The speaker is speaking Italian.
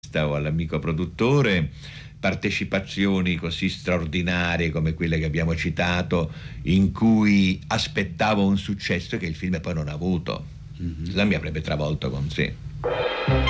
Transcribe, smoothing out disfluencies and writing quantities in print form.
o all'amico produttore partecipazioni così straordinarie come quelle che abbiamo citato, in cui aspettavo un successo che il film poi non ha avuto. La mi avrebbe travolto con sé.